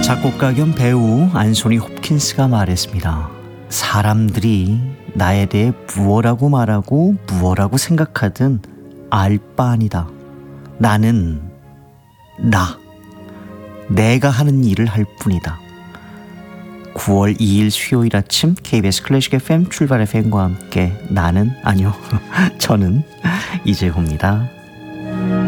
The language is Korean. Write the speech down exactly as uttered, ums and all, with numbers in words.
작곡가 겸 배우 안소니 홉킨스가 말했습니다. 사람들이 나에 대해 무엇라고 말하고 무엇라고 생각하든 알 바 아니다. 나는 나, 내가 하는 일을 할 뿐이다. 구월 이일 수요일 아침 케이비에스 클래식 에프엠 출발 에프엠과 함께 나는, 아니요 저는 이재호입니다.